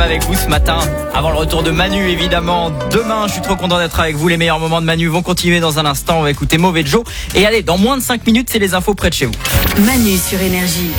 Avec vous ce matin, avant le retour de Manu évidemment. Demain, je suis trop content d'être avec vous. Les meilleurs moments de Manu vont continuer dans un instant. On va écouter Mauvais Joe. Et allez, dans moins de 5 minutes, c'est les infos près de chez vous. Manu sur Énergie.